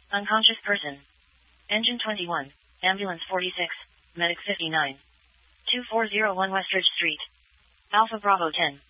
Unconscious person. Engine 21. Ambulance 46. Medic 59. 2401 Westridge Street. Alpha Bravo 10.